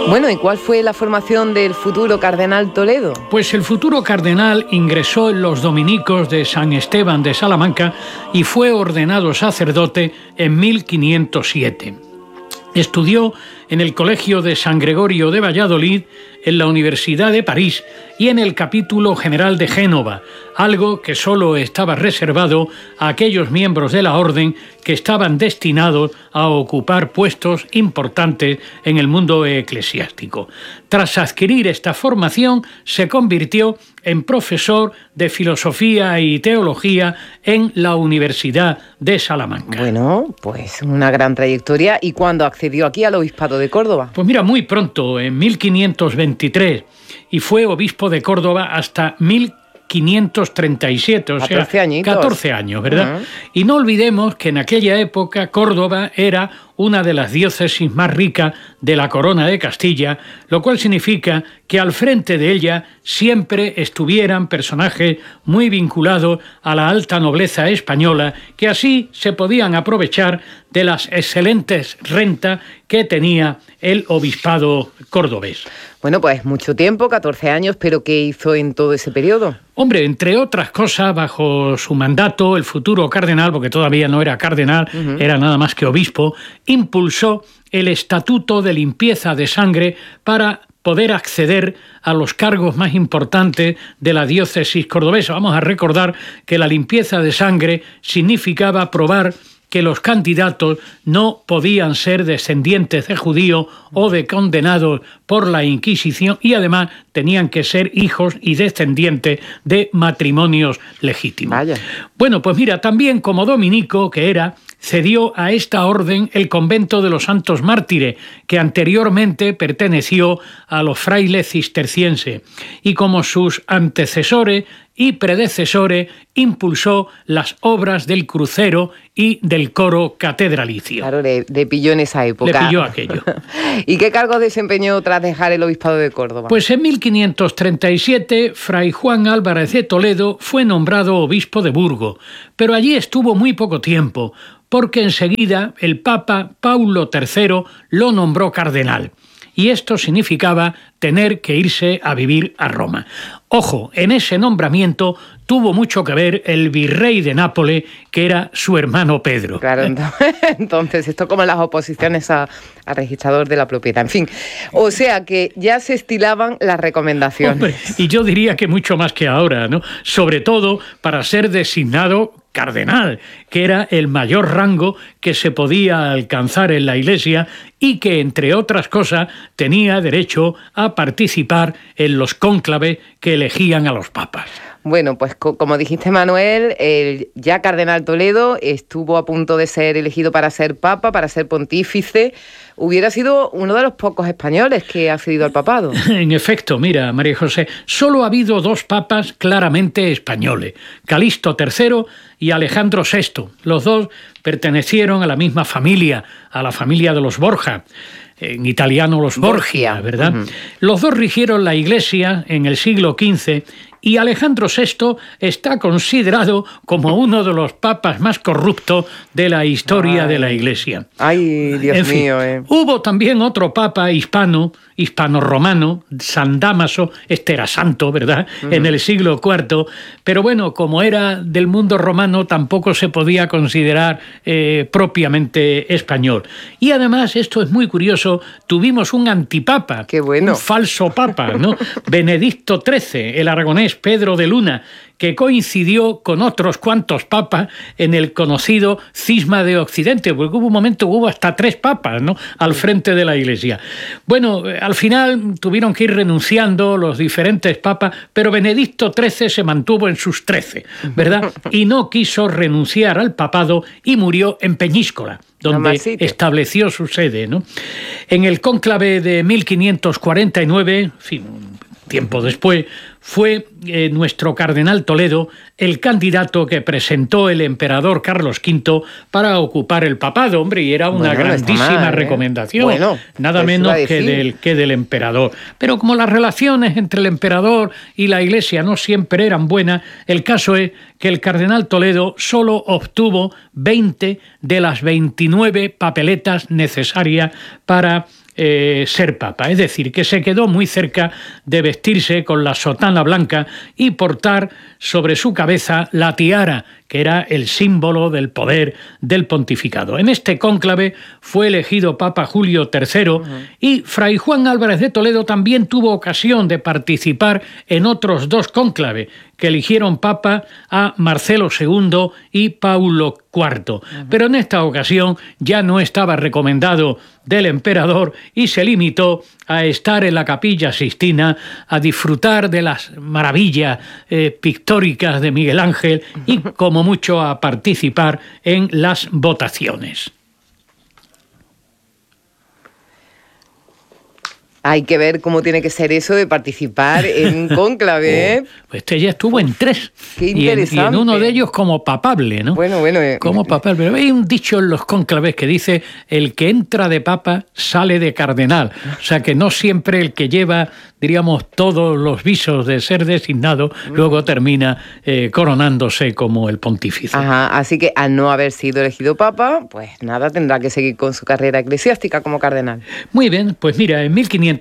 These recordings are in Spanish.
Bueno, ¿y cuál fue la formación del futuro cardenal Toledo? Pues el futuro cardenal ingresó en los dominicos de San Esteban de Salamanca y fue ordenado sacerdote en 1507. Estudió en el Colegio de San Gregorio de Valladolid, en la Universidad de París y en el Capítulo General de Génova, algo que solo estaba reservado a aquellos miembros de la orden que estaban destinados a ocupar puestos importantes en el mundo eclesiástico. Tras adquirir esta formación, se convirtió en profesor de filosofía y teología en la Universidad de Salamanca. Bueno, pues una gran trayectoria. ¿Y cuándo accedió aquí al obispado de Córdoba? Pues mira, muy pronto, en 1523, y fue obispo de Córdoba hasta 1537, o sea, 14 años, ¿verdad? Uh-huh. Y no olvidemos que en aquella época Córdoba era una de las diócesis más ricas de la corona de Castilla, lo cual significa que al frente de ella siempre estuvieran personajes muy vinculados a la alta nobleza española, que así se podían aprovechar de las excelentes rentas que tenía el obispado cordobés. Bueno, pues mucho tiempo, 14 años, pero ¿qué hizo en todo ese periodo? Hombre, entre otras cosas, bajo su mandato, el futuro cardenal, porque todavía no era cardenal, era nada más que obispo, impulsó el Estatuto de Limpieza de Sangre para poder acceder a los cargos más importantes de la diócesis cordobesa. Vamos a recordar que la limpieza de sangre significaba probar que los candidatos no podían ser descendientes de judíos o de condenados por la Inquisición y además tenían que ser hijos y descendientes de matrimonios legítimos. Vaya. Bueno, pues mira, también como dominico que era, cedió a esta orden el convento de los Santos Mártires, que anteriormente perteneció a los frailes cistercienses, y como sus antecesores y predecesores impulsó las obras del crucero y del coro catedralicio. Claro, le pilló en esa época. Le pilló aquello. ¿Y qué cargo desempeñó tras dejar el obispado de Córdoba? Pues en 1537, fray Juan Álvarez de Toledo fue nombrado obispo de Burgos, pero allí estuvo muy poco tiempo, porque enseguida el Papa Paulo III lo nombró cardenal. Y esto significaba tener que irse a vivir a Roma. Ojo, en ese nombramiento tuvo mucho que ver el virrey de Nápoles, que era su hermano Pedro. Claro, entonces esto como las oposiciones al registrador de la propiedad. En fin, o sea que ya se estilaban las recomendaciones. Hombre, y yo diría que mucho más que ahora, ¿no? Sobre todo para ser designado cardenal, que era el mayor rango que se podía alcanzar en la Iglesia y que, entre otras cosas, tenía derecho a participar en los cónclaves que elegían a los papas. Bueno, pues como dijiste, Manuel, el ya cardenal Toledo estuvo a punto de ser elegido para ser papa, para ser pontífice. Hubiera sido uno de los pocos españoles que ha accedido al papado. En efecto, mira, María José, solo ha habido dos papas claramente españoles, Calixto III y Alejandro VI. Los dos pertenecieron a la misma familia, a la familia de los Borja. En italiano los Borgia, ¿verdad? Uh-huh. Los dos rigieron la Iglesia en el siglo XV y Alejandro VI está considerado como uno de los papas más corruptos de la historia de la Iglesia. Ay, Dios mío. Hubo también otro papa hispano-romano, San Dámaso, este era santo, ¿verdad?, en el siglo IV, pero bueno, como era del mundo romano, tampoco se podía considerar propiamente español. Y además, esto es muy curioso, tuvimos un antipapa, ¡qué bueno!, un falso papa, ¿no? Benedicto XIII, el aragonés Pedro de Luna, que coincidió con otros cuantos papas en el conocido cisma de Occidente, porque hubo un momento, hubo hasta 3 papas, ¿no?, al frente de la Iglesia. Bueno, al final tuvieron que ir renunciando los diferentes papas, pero Benedicto XIII se mantuvo en sus 13, ¿verdad? Y no quiso renunciar al papado y murió en Peñíscola, donde estableció su sede, ¿no? En el cónclave de 1549, en fin, tiempo después, fue nuestro cardenal Toledo el candidato que presentó el emperador Carlos V para ocupar el papado, hombre, y era una grandísima recomendación, nada menos que del emperador. Pero como las relaciones entre el emperador y la Iglesia no siempre eran buenas, el caso es que el cardenal Toledo solo obtuvo 20 de las 29 papeletas necesarias para ser papa, es decir, que se quedó muy cerca de vestirse con la sotana blanca y portar sobre su cabeza la tiara, que era el símbolo del poder del pontificado. En este cónclave fue elegido Papa Julio III y Fray Juan Álvarez de Toledo también tuvo ocasión de participar en otros 2 cónclaves que eligieron papa a Marcelo II y Paulo IV. Pero en esta ocasión ya no estaba recomendado del emperador y se limitó a estar en la Capilla Sixtina, a disfrutar de las maravillas pictóricas de Miguel Ángel y como mucho a participar en las votaciones. Hay que ver cómo tiene que ser eso de participar en un cónclave, ¿eh? Pues este ya estuvo en 3. Qué interesante. Y en uno de ellos como papable, ¿no? Bueno. Como papable. Pero hay un dicho en los cónclaves que dice: el que entra de papa sale de cardenal. O sea que no siempre el que lleva, diríamos, todos los visos de ser designado, luego termina coronándose como el pontífice. Ajá, así que al no haber sido elegido papa, pues nada, tendrá que seguir con su carrera eclesiástica como cardenal. Muy bien, pues mira, en 1550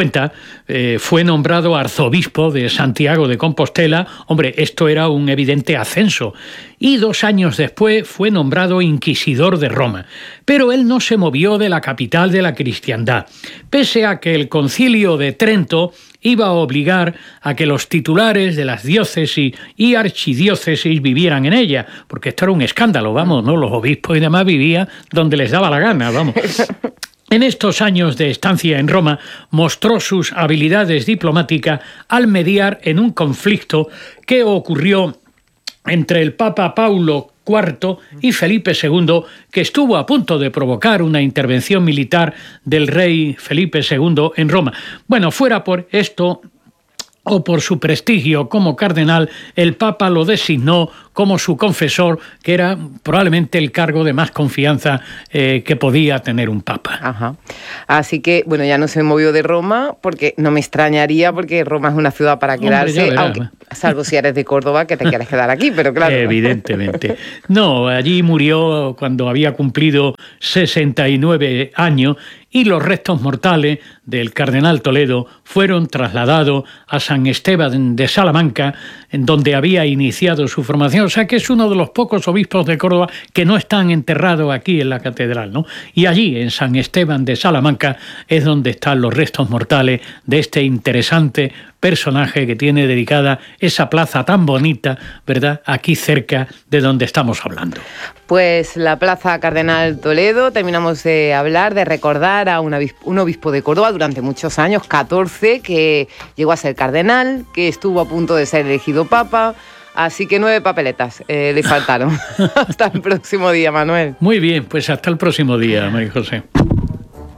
fue nombrado arzobispo de Santiago de Compostela. Hombre, esto era un evidente ascenso. Y 2 años después fue nombrado inquisidor de Roma. Pero él no se movió de la capital de la cristiandad, pese a que el Concilio de Trento iba a obligar a que los titulares de las diócesis y archidiócesis vivieran en ella, porque esto era un escándalo, vamos, ¿no? Los obispos y demás vivían donde les daba la gana, vamos. En estos años de estancia en Roma mostró sus habilidades diplomáticas al mediar en un conflicto que ocurrió entre el Papa Paulo IV y Felipe II, que estuvo a punto de provocar una intervención militar del rey Felipe II en Roma. Bueno, fuera por esto o por su prestigio como cardenal, el Papa lo designó como su confesor, que era probablemente el cargo de más confianza que podía tener un papa. Ajá. Así que, bueno, ya no se movió de Roma, porque no me extrañaría, porque Roma es una ciudad para quedarse, aunque, salvo si eres de Córdoba, que te quieres quedar aquí, pero claro. Evidentemente. No, allí murió cuando había cumplido 69 años, y los restos mortales del cardenal Toledo fueron trasladados a San Esteban de Salamanca, en donde había iniciado su formación. O sea que es uno de los pocos obispos de Córdoba que no están enterrados aquí en la catedral, ¿no? Y allí, en San Esteban de Salamanca, es donde están los restos mortales de este interesante personaje que tiene dedicada esa plaza tan bonita, ¿verdad?, aquí cerca de donde estamos hablando. Pues la Plaza Cardenal Toledo, terminamos de hablar, de recordar a un obispo de Córdoba durante muchos años, 14, que llegó a ser cardenal, que estuvo a punto de ser elegido papa, así que 9 papeletas le faltaron. Hasta el próximo día, Manuel. Muy bien, pues hasta el próximo día, María José.